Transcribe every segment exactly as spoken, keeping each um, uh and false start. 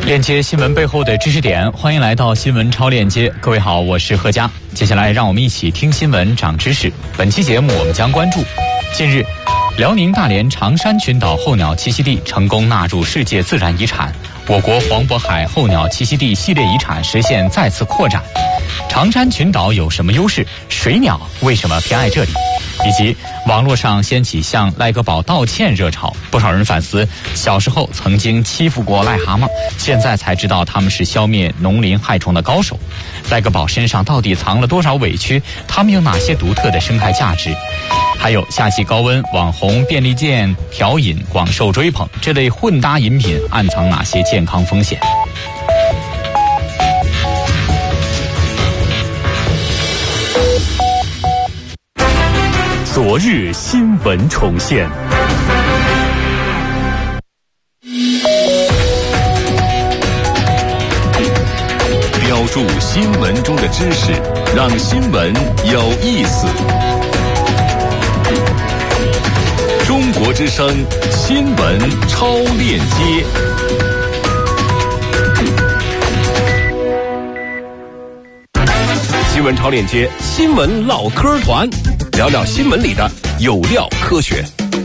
链接新闻背后的知识点，欢迎来到新闻超链接。各位好，我是贺佳。接下来让我们一起听新闻长知识。本期节目我们将关注：近日，辽宁大连长山群岛候鸟栖息地成功纳入世界自然遗产，我国黄渤海候鸟栖息地系列遗产实现再次扩展。长山群岛有什么优势？水鸟为什么偏爱这里？以及网络上掀起向赖格宝道歉热潮，不少人反思小时候曾经欺负过癞蛤蟆，现在才知道他们是消灭农林害虫的高手。赖格宝身上到底藏了多少委屈？他们有哪些独特的生态价值？还有夏季高温，网红便利店调饮广受追捧，这类混搭饮品暗藏哪些健康风险？ 昨日新闻重现，标注新闻中的知识，让新闻有意思。中国之声新闻超链接。新闻超链接，新闻唠嗑团，聊聊新闻里的有料科学。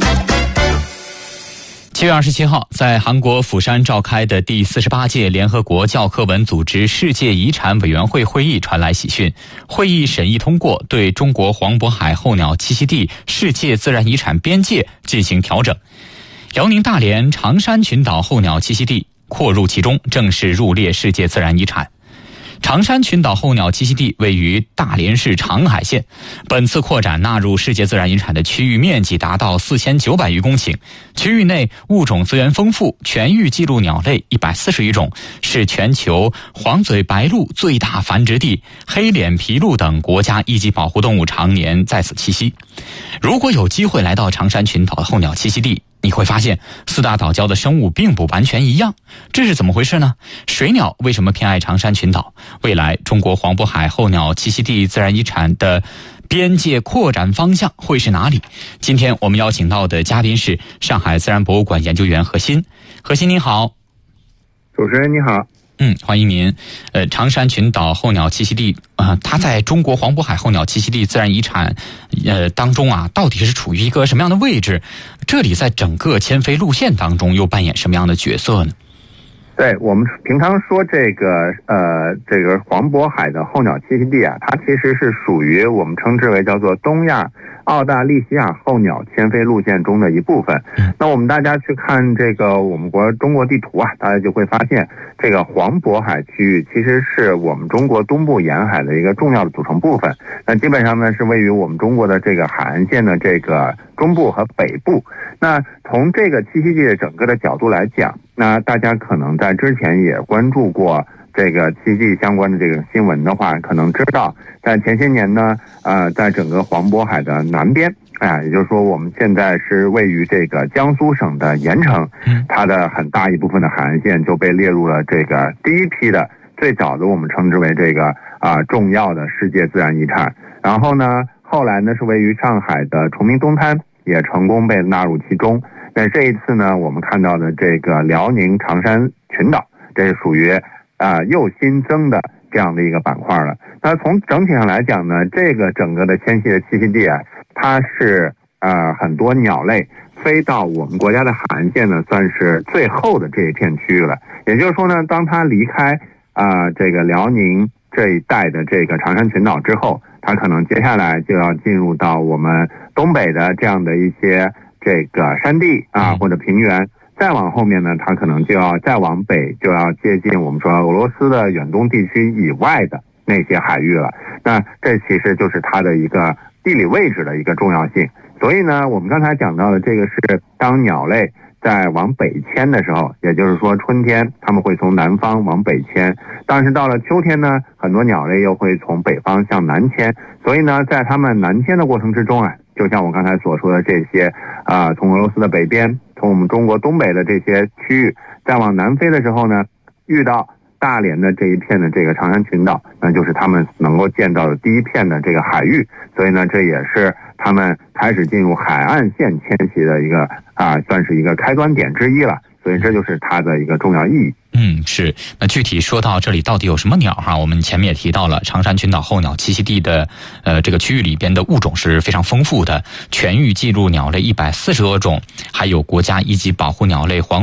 七月二十七号，在韩国釜山召开的第四十八届联合国教科文组织世界遗产委员会会议传来喜讯，会议审议通过对中国黄渤海候鸟栖息地世界自然遗产边界进行调整，辽宁大连长山群岛候鸟栖息地扩入其中，正式入列世界自然遗产。长山群岛候鸟栖息地位于大连市长海县，本次扩展纳入世界自然遗产的区域面积达到四千九百余公顷，区域内物种资源丰富，全域记录鸟类一百四十余种，是全球黄嘴白鹭最大繁殖地，黑脸琵鹭等国家一级保护动物常年在此栖息。如果有机会来到长山群岛的候鸟栖息地，你会发现四大岛礁的生物并不完全一样，这是怎么回事呢？水鸟为什么偏爱长山群岛？未来中国黄渤海候鸟栖息地自然遗产的边界扩展方向会是哪里？今天我们邀请到的嘉宾是上海自然博物馆研究员何鑫。何鑫您好。 主持人你好。 嗯，欢迎您。呃，长山群岛候鸟栖息地啊、呃，它在中国黄渤海候鸟栖息地自然遗产呃当中啊，到底是处于一个什么样的位置？这里在整个迁飞路线当中又扮演什么样的角色呢？ 对，我们平常说这个呃这个黄渤海的候鸟栖息地啊，它其实是属于我们称之为叫做东亚澳大利西亚候鸟迁飞路线中的一部分。那我们大家去看这个我们国中国地图啊，大家就会发现这个黄渤海区域其实是我们中国东部沿海的一个重要的组成部分。那基本上呢是位于我们中国的这个海岸线的这个中部和北部。那从这个栖息地的整个的角度来讲，那大家可能在之前也关注过这个栖息地相关的这个新闻的话，可能知道在前些年呢，呃，在整个黄渤海的南边，啊、呃，也就是说我们现在是位于这个江苏省的盐城，它的很大一部分的海岸线就被列入了这个第一批的最早的我们称之为这个啊、呃、重要的世界自然遗产。然后呢，后来呢是位于上海的崇明东滩也成功被纳入其中。那这一次呢，我们看到的这个辽宁长山群岛，这是属于啊、呃、又新增的这样的一个板块了。那从整体上来讲呢，这个整个的迁徙的栖息地啊，它是呃很多鸟类飞到我们国家的海岸线呢，算是最后的这一片区域了。也就是说呢，当它离开啊、呃、这个辽宁这一带的这个长山群岛之后，它可能接下来就要进入到我们东北的这样的一些这个山地啊或者平原。再往后面呢，它可能就要再往北，就要接近我们说俄罗斯的远东地区以外的那些海域了。那这其实就是它的一个地理位置的一个重要性。所以呢，我们刚才讲到的这个是当鸟类在往北迁的时候，也就是说春天它们会从南方往北迁，但是到了秋天呢，很多鸟类又会从北方向南迁。所以呢，在它们南迁的过程之中啊，就像我刚才所说的这些啊、呃，从俄罗斯的北边，从我们中国东北的这些区域再往南飞的时候呢，遇到大连的这一片的这个长山群岛，那就是他们能够见到的第一片的这个海域。所以呢，这也是他们开始进入海岸线迁徙的一个啊，算是一个开端点之一了。 所以这就是它的一个重要意义。 嗯，是。那具体说到这里，到底有什么鸟哈？我们前面也提到了，长山群岛候鸟栖息地的呃这个区域里边的物种是非常丰富的，全域记录鸟类一百四十多种，还有国家一级保护鸟类黄